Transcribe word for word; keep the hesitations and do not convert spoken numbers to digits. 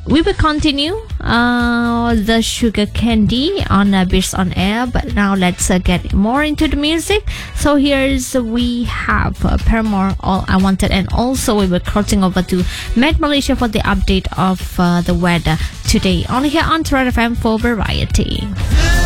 we will continue uh, the Sugar Candy on uh, Beats on Air, but now let's uh, get more into the music. So here's uh, we have uh, Paramore, All I Wanted, and also we were crossing over to Met Malaysia for the update of uh, the weather today. Only here on Thread F M for Variety.